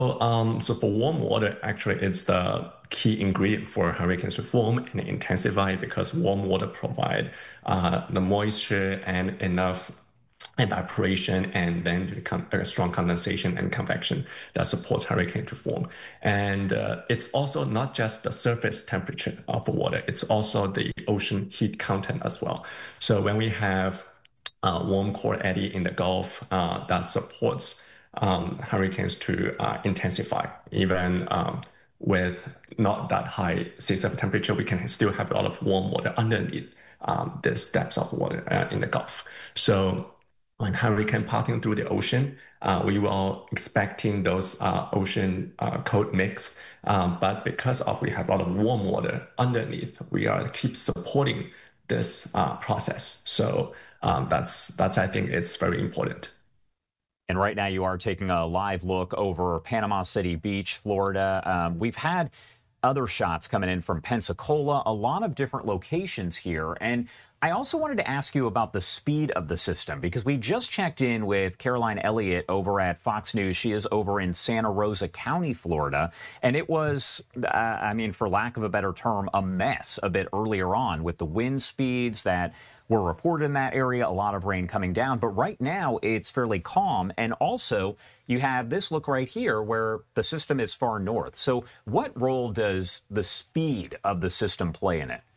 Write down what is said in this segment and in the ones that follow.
So for warm water, actually, it's the key ingredient for hurricanes to form and intensify because warm water provide the moisture and enough evaporation and then become a strong condensation and convection that supports hurricane to form. And it's also not just the surface temperature of the water, it's also the ocean heat content as well. So when we have warm core eddy in the Gulf that supports hurricanes to intensify. Even with not that high sea surface temperature, we can still have a lot of warm water underneath this depths of water in the Gulf. So when hurricane passing through the ocean, we were expecting those ocean cold mix, but because of we have a lot of warm water underneath, we are keep supporting this process. So that's I think it's very important. And right now, you are taking a live look over Panama City Beach, Florida. We've had other shots coming in from Pensacola, a lot of different locations here. And I also wanted to ask you about the speed of the system, because we just checked in with Caroline Elliott over at Fox News. She is over in Santa Rosa County, Florida. And it was, I mean, for lack of a better term, a mess a bit earlier on with the wind speeds that were reported in that area, a lot of rain coming down. But right now, it's fairly calm. And also, you have this look right here where the system is far north. So what role does the speed of the system play in it?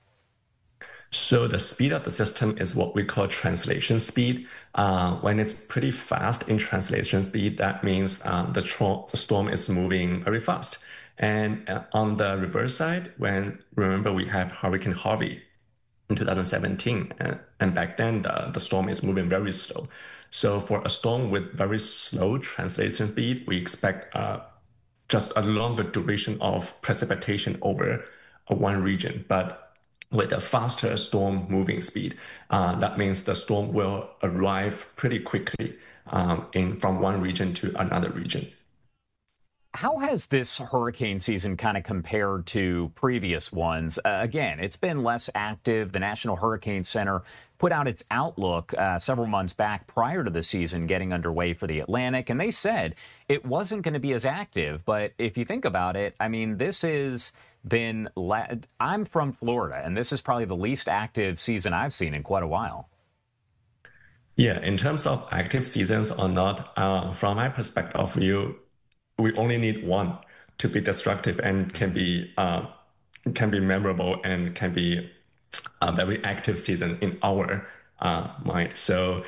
So the speed of the system is what we call translation speed. When it's pretty fast in translation speed, that means the storm is moving very fast. And on the reverse side, when remember we have Hurricane Harvey in 2017, and back then the storm is moving very slow. So for a storm with very slow translation speed, we expect just a longer duration of precipitation over one region. But with a faster storm moving speed, that means the storm will arrive pretty quickly in from one region to another region. How has this hurricane season kind of compared to previous ones? Again, it's been less active. The National Hurricane Center put out its outlook several months back prior to the season getting underway for the Atlantic, and they said it wasn't going to be as active. But if you think about it, I mean, this has been, I'm from Florida, and this is probably the least active season I've seen in quite a while. Yeah, in terms of active seasons or not, from my perspective of view, we only need one to be destructive and can be memorable and can be a very active season in our mind. So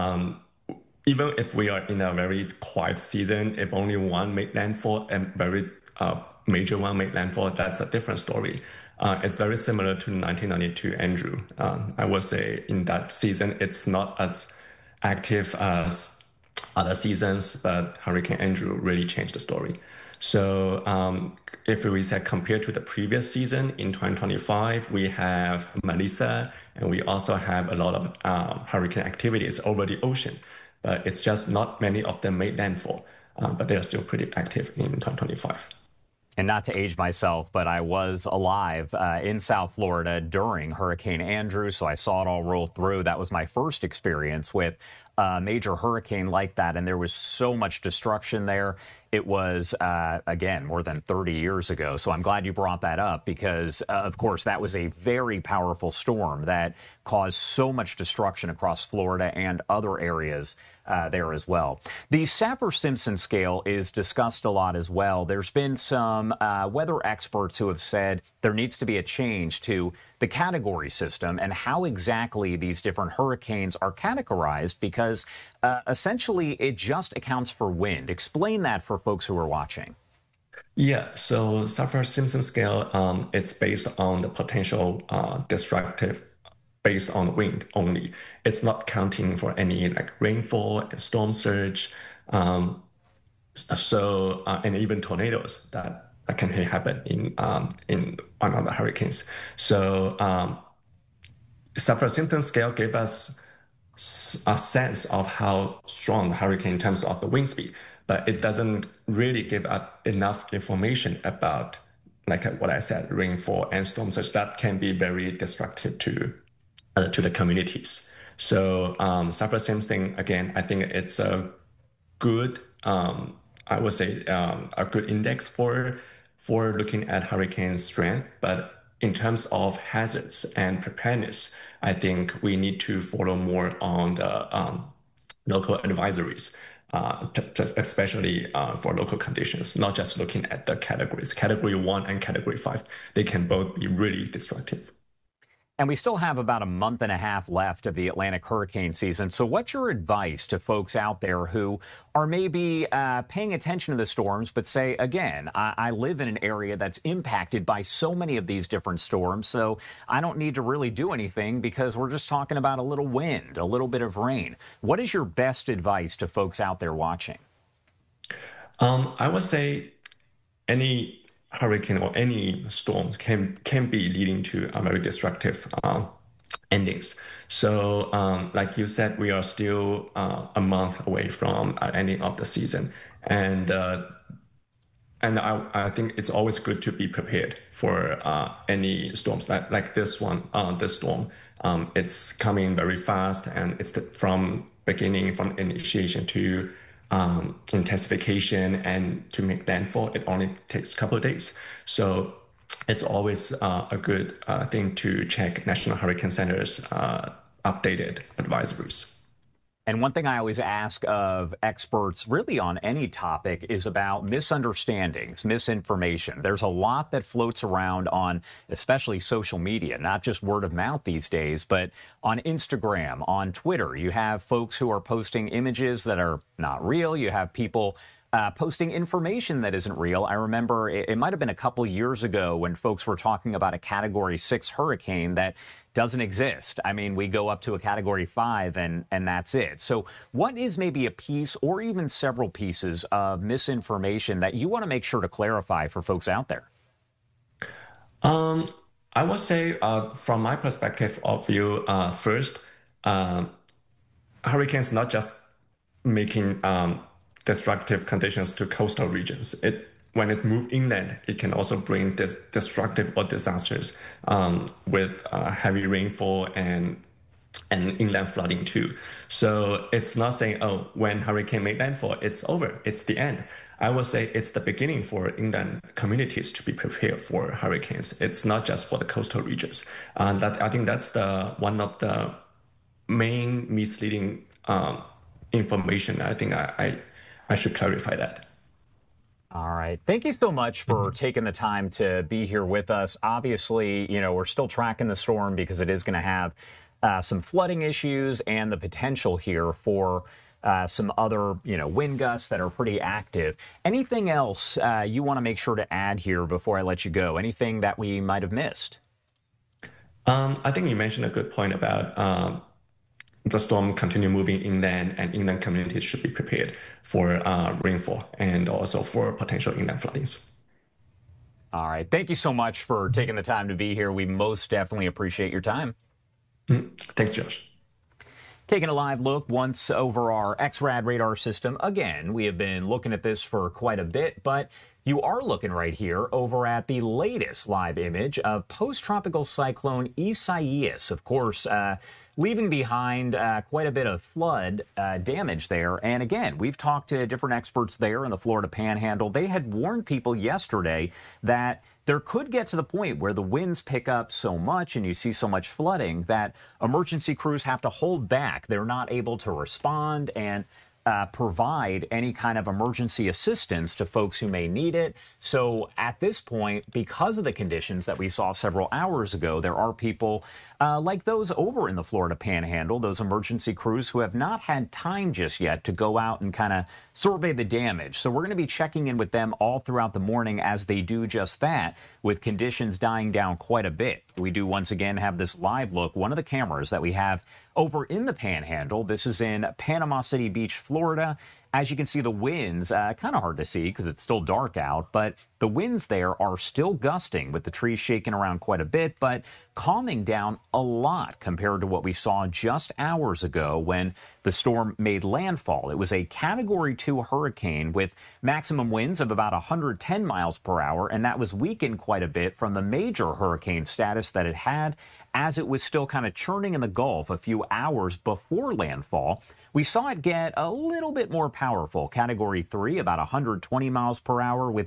even if we are in a very quiet season, if only one made landfall and very major one made landfall, that's a different story. It's very similar to 1992 Andrew. I would say in that season, it's not as active as other seasons, but Hurricane Andrew really changed the story. So if we said compared to the previous season in 2025, we have Melissa, and we also have a lot of hurricane activities over the ocean, but it's just not many of them made landfall, but they are still pretty active in 2025. And not to age myself, but I was alive in South Florida during Hurricane Andrew, so I saw it all roll through. That was my first experience with a major hurricane like that, and there was so much destruction there. It was, again, more than 30 years ago. So I'm glad you brought that up because, of course, that was a very powerful storm that caused so much destruction across Florida and other areas there as well. The Saffir-Simpson scale is discussed a lot as well. There's been some weather experts who have said there needs to be a change to the category system and how exactly these different hurricanes are categorized because essentially it just accounts for wind. Explain that for folks who are watching. Yeah, so Saffir-Simpson scale, it's based on the potential destructive based on wind only. It's not counting for any like rainfall and storm surge, and even tornadoes that can happen in another hurricanes. So Saffir-Simpson scale gave us a sense of how strong the hurricane in terms of the wind speed, but it doesn't really give us enough information about, like what I said, rainfall and storm surge that can be very destructive to the communities. So Saffir-Simpson, again, I think it's a good I would say, a good index for looking at hurricane strength. But in terms of hazards and preparedness, I think we need to follow more on the local advisories, just especially for local conditions, not just looking at the categories. Category 1 and Category 5, they can both be really destructive. And we still have about a month and a half left of the Atlantic hurricane season. So what's your advice to folks out there who are maybe paying attention to the storms, but say, again, I live in an area that's impacted by so many of these different storms, so I don't need to really do anything because we're just talking about a little wind, a little bit of rain. What is your best advice to folks out there watching? I would say any hurricane or any storms can be leading to a very destructive endings. So, like you said, we are still a month away from ending of the season, and I think it's always good to be prepared for any storms like this one. This storm, it's coming very fast, and it's from initiation to intensification and to make landfall. It only takes a couple of days. So it's always a good thing to check National Hurricane Center's updated advisories. And one thing I always ask of experts, really on any topic, is about misunderstandings, misinformation. There's a lot that floats around on especially social media, not just word of mouth these days, but on Instagram, on Twitter. You have folks who are posting images that are not real. You have people posting information that isn't real. I remember it might have been a couple years ago when folks were talking about a Category 6 hurricane that doesn't exist. I mean, we go up to a Category 5 and that's it. So what is maybe a piece or even several pieces of misinformation that you want to make sure to clarify for folks out there? I would say, from my perspective of view, first, hurricanes not just making destructive conditions to coastal regions. When it moves inland, it can also bring destructive or disasters with heavy rainfall and inland flooding too. So it's not saying, oh, when hurricane make landfall, it's over, it's the end. I would say it's the beginning for inland communities to be prepared for hurricanes. It's not just for the coastal regions. That I think that's one of the main misleading information. I think I should clarify that. All right. Thank you so much for taking the time to be here with us. Obviously, we're still tracking the storm because it is going to have some flooding issues and the potential here for some other, wind gusts that are pretty active. Anything else you want to make sure to add here before I let you go? Anything that we might have missed? I think you mentioned a good point about the storm continue moving inland, and inland communities should be prepared for rainfall and also for potential inland floodings. All right. Thank you so much for taking the time to be here. We most definitely appreciate your time. Thanks, Josh. Taking a live look once over our XRAD radar system. Again, we have been looking at this for quite a bit, but you are looking right here over at the latest live image of post-tropical cyclone Isaias. Of course, leaving behind quite a bit of flood damage there. And again, we've talked to different experts there in the Florida Panhandle. They had warned people yesterday that there could get to the point where the winds pick up so much and you see so much flooding that emergency crews have to hold back. They're not able to respond and provide any kind of emergency assistance to folks who may need it. So at this point, because of the conditions that we saw several hours ago, there are people like those over in the Florida Panhandle, those emergency crews who have not had time just yet to go out and kind of survey the damage. So we're going to be checking in with them all throughout the morning as they do just that, with conditions dying down quite a bit. We do once again have this live look, one of the cameras that we have over in the Panhandle. This is in Panama City Beach, Florida. As you can see, the winds, kind of hard to see because it's still dark out, but the winds there are still gusting with the trees shaking around quite a bit, but calming down a lot compared to what we saw just hours ago when the storm made landfall. It was a Category 2 hurricane with maximum winds of about 110 miles per hour, and that was weakened quite a bit from the major hurricane status that it had as it was still kind of churning in the Gulf a few hours before landfall, we saw it get a little bit more powerful, Category 3, about 120 miles per hour, with